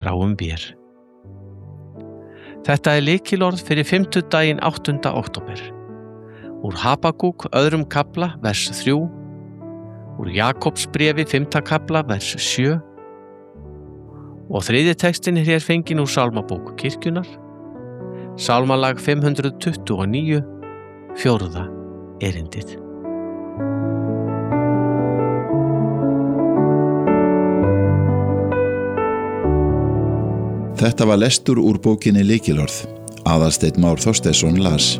gráum bér. Þetta lykilorð fyrir fimmtudaginn 8. október. Úr Habakúk 2. kafla, vers 3, úr Jakobsbréfi 5. kafla, vers 7 og þriðji textin hér fenginn úr Sálmabók kirkjunnar, Sálmalag 529, 4. erindið. Þetta var lestur úr bókinni Lykilorð. Aðalsteinn Már Þorsteinsson las.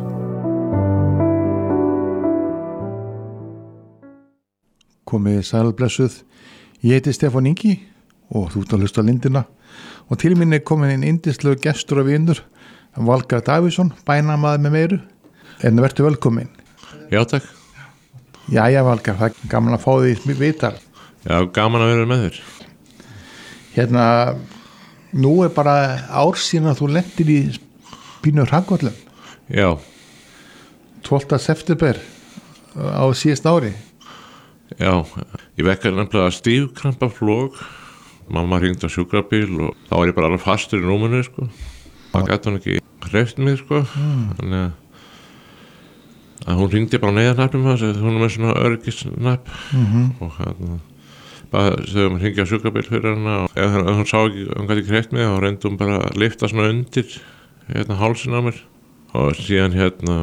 Komið sælblessuð. Ég heiti Stefán Ingi og þú ert að hlusta á Lindina og til mín komin inn yndislegu gestur og vinur, Valgarð Davíðsson, bænamaður með meiru. En vertu velkomin. Já, takk. Jæja, Valgarð, það er gaman að fá því viðtal. Já, gaman að vera með þér. Hérna, nú bara ár síðan að þú lentir í pínu hrakvöllum. Já. 12. september á síðast ári. Já, ég vekkaði nefnilega stífkrampaflog. Mamma hringdi á sjúkrabíl og þá var ég bara alveg fastur í rúminu, sko. Það gæti hún ekki hreyft mig, sko. Þannig að hún hringdi bara á neyðarnafnum hans, hún með svona öryggisnafn og bara þegar maður hringdi á sjúkrabíl fyrir hana og ef hún sá ekki, hún gæti ekki hreyft mig þá reyndi hún bara að lyfta svona undir hálsinn á mér og síðan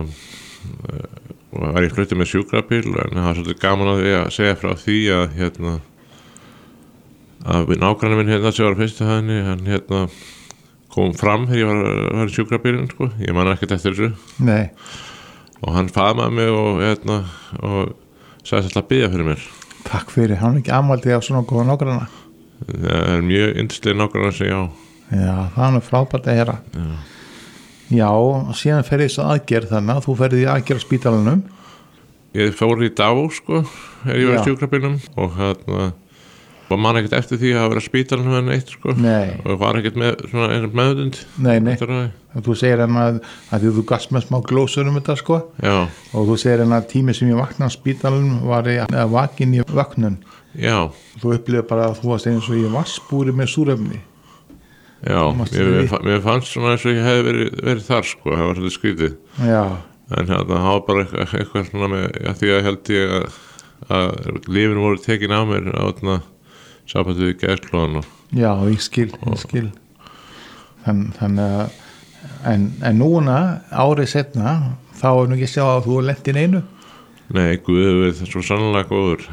var ég fluttið með sjúkrabíl en það var svolítið gaman að því að segja frá því að nágranni minn sem var fyrstu hæðinni, hann kom fram þegar ég var í sjúkrabílinn, sko. Ég man ekkert eftir þessu. Nei. Og hann faðmaði mig og sagðist alltaf að biðja fyrir mér. Takk fyrir, hann ekki afmældi á svona góða nágranna. Það er mjög yndislega nágranna að segja já. Já, það er frábært að heyra. Já, síðan fer ég svo aðgerð þannig að þú ferði í aðgerð á spítalanum. Ég fór í Davos, sko, þegar ég var í sjúkrabílnum og man ekkert eftir því að vera á spítalanum en eitt, sko. Nei. Og var ekkert með svona einhvern meðvitund. Nei. Þú segir hann að því þú gast með smá glósur þetta, sko. Já. Og þú segir hann að tími sem ég vaknaði á spítalanum var að vakin í vöknun. Já. Þú upplifði bara að þú varst eins og í vassbúri með súrefni. Já, mér fannst svona eins og ég hefði verið þar, sko, það var svolítið skrítið. Já. En það var bara eitthvað svona með, því að held ég að lífinu voru tekin á mér á sambandið við geðklóðan. Já, ég skil. Þannig að, en núna, árið setna, þá nú ekki sjá að þú lent í neinu. Nei, Guð er svo sannlega góður.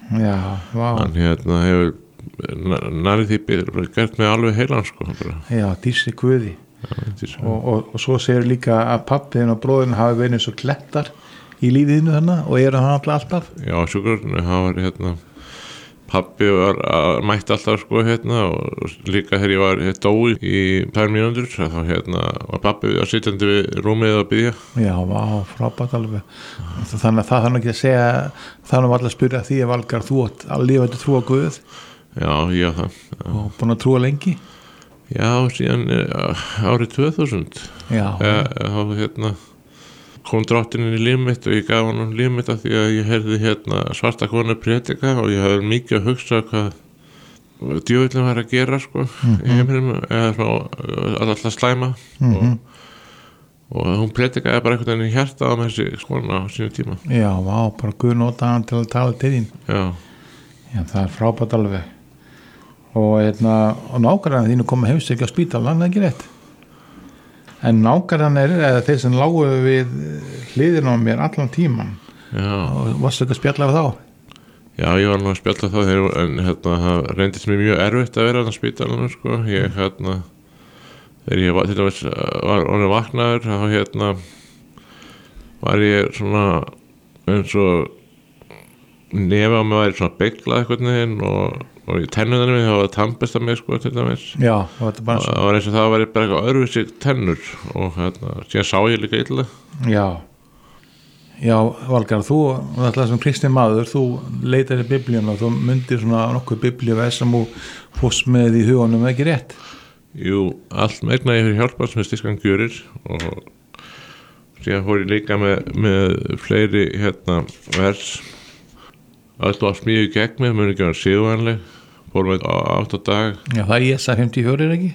Hann hefur nærið því gert mig alveg heilan, sko. Já, dýrsi Guði. Og svo segir líka að pappiðin og bróðin hafi verið svo klettar í lífiðinu þannig og eru hann alltaf. Já, sjúkrarni, hann var pappi mætti alltaf, sko, og líka þegar ég var dói í 2 mínútur þá var pappi sitjandi við rúmið að biðja. Já, frábært alveg. Þannig að það þannig ekki að segja, þannig var alltaf að spyrja því að Valgarð, þú átt að lifa þetta trúa Guð. Já, ég á það. Og búin að trúa lengi? Já, síðan árið 2000. Já. Þá kom drottinn inn í líf mitt og ég gaf hann líf mitt af því að ég heyrði svarta konu predika og ég hafði mikið að hugsa hvað djöfullinn var að gera, sko, í heiminum eða alltaf slæma og hún predikaði bara einhvern veginn í hjarta á með þessi skona á sínu tíma. Já, bara Guð nota hann til að tala til þín. Já, það er frábært alveg. Og nágrannar þínu koma heimsækja á spítalann, ekki rétt? En nágrannar eða þeir sem lágu við hliðina á mér allan tíman. Já. Og varstu ekki að spjalla við þá? Já, ég var nú að spjalla þá en það reyndist mér mjög erfitt að vera á spítalanum, sko. Þegar ég var til dæmis orðinn vaknaður þá var ég svona eins og nefið á mig væri svona beiglað eitthvað neginn og í tennunum þá var það tannbursta mig, sko, til dæmis. Já, það var eins og það var bara eitthvað öðruvísi tennur og síðan sá ég líka illa. Já, Valgarð, þú alltaf sem kristinn maður, þú leitar í biblíuna og þú myndir svona nokkuð biblíu sem þú fórst með í hugunum, ekki rétt? Jú, allt megna ég fyrir hjálpað sem styrkan gjörir og síðan fór ég líka með fleiri vers. Allt var smíðu gegn mig, muni ekki vera síðvænleg, fórum við á 8 dag. Já, það er Jesar 54, ekki?